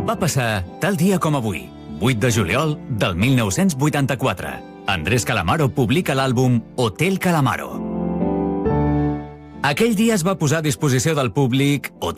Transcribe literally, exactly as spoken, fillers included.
Va passar tal dia com avui, vuit de juliol del mil nou-cents vuitanta-quatre. Andrés Calamaro publica l'àlbum Hotel Calamaro. Aquell dia es va posar a disposició del públic Hotel